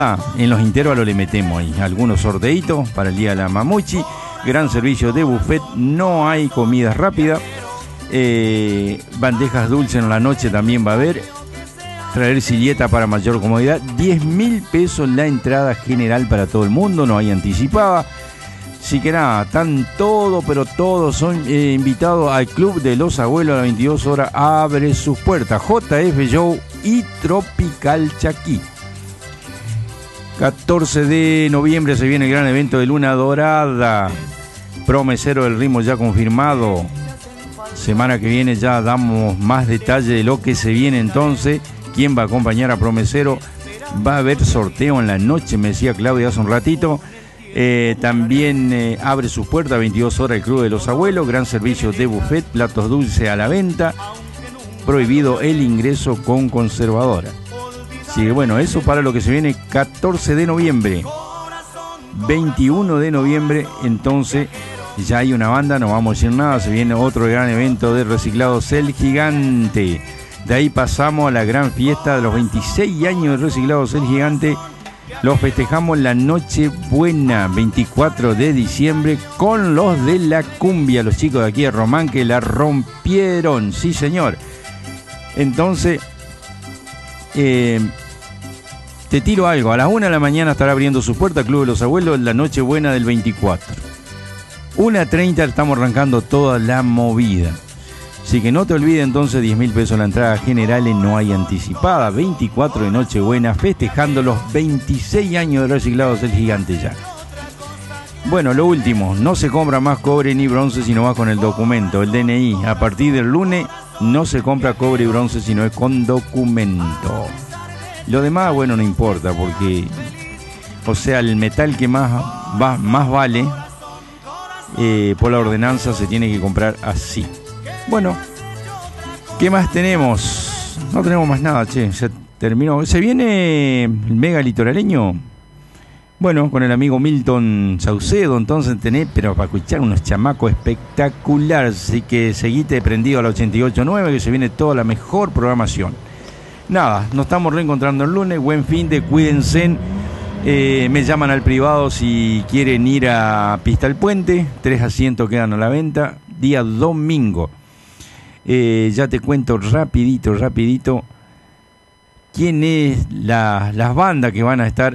En los intervalos le metemos ahí algunos sorteitos para el día de la mamuchi. Gran servicio de buffet, no hay comida rápida. Bandejas dulces en la noche también va a haber. Traer silleta para mayor comodidad. 10.000 pesos la entrada general para todo el mundo, no hay anticipada. Así que nada, están todos, pero todos son invitados al Club de los Abuelos a las 22 horas. Abre sus puertas. JF Show y Tropical Chaquí. 14 de noviembre se viene el gran evento de Luna Dorada. Promesero del ritmo ya confirmado. Semana que viene ya damos más detalle de lo que se viene entonces. ¿Quién va a acompañar a Promesero? Va a haber sorteo en la noche, me decía Claudia hace un ratito. También abre sus puertas a 22 horas el Club de los Abuelos. Gran servicio de buffet, platos dulces a la venta. Prohibido el ingreso con conservadora. Así que bueno, eso para lo que se viene 14 de noviembre. 21 de noviembre, entonces ya hay una banda, no vamos a decir nada. Se viene otro gran evento de reciclados, El Gigante. De ahí pasamos a la gran fiesta de los 26 años de reciclados, El Gigante. Los festejamos la noche buena, 24 de diciembre, con los de la cumbia, los chicos de aquí de Román que la rompieron, sí señor. Entonces, te tiro algo, a las 1 de la mañana estará abriendo su puerta Club de los Abuelos, la noche buena del 24. 1:30 estamos arrancando toda la movida. Así que no te olvides entonces, 10.000 pesos la entrada general, no hay anticipada. 24 de Nochebuena, festejando los 26 años de reciclados El Gigante ya. Bueno, lo último, no se compra más cobre ni bronce si no va con el documento, el DNI. A partir del lunes no se compra cobre y bronce si no es con documento. Lo demás, bueno, no importa, porque, o sea, el metal que más vale por la ordenanza se tiene que comprar así. Bueno, ¿qué más tenemos? No tenemos más nada, che, se terminó. Se viene el mega litoraleño. Bueno, con el amigo Milton Saucedo, entonces tenés, pero para escuchar unos chamacos espectaculares. Así que seguite prendido a la 88.9, que se viene toda la mejor programación. Nada, nos estamos reencontrando el lunes. Buen fin de, cuídense. Me llaman al privado si quieren ir a Pista al Puente. 3 asientos quedan a la venta. Día domingo. Ya te cuento rapidito. ¿Quién es las bandas que van a estar?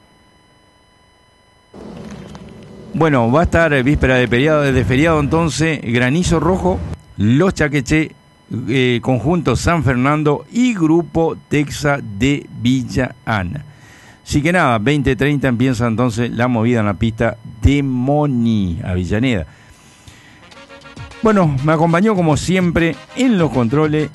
Bueno, va a estar víspera de feriado entonces. Granizo Rojo, Los Chaqueché, Conjunto San Fernando y Grupo Texa de Villa Ana. Así que nada, 20:30 empieza entonces la movida en la pista de Moni, Avellaneda. Bueno, me acompañó como siempre en los controles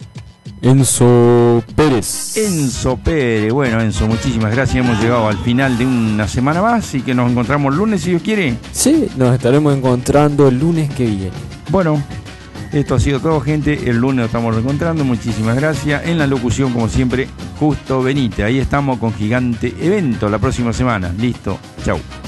Enzo Pérez. Bueno, Enzo, muchísimas gracias. Hemos llegado al final de una semana más y que nos encontramos el lunes, si Dios quiere. Sí, nos estaremos encontrando el lunes que viene. Bueno, esto ha sido todo, gente. El lunes nos estamos reencontrando. Muchísimas gracias. En la locución, como siempre, Justo Benítez. Ahí estamos con Gigante Evento la próxima semana. Listo. Chau.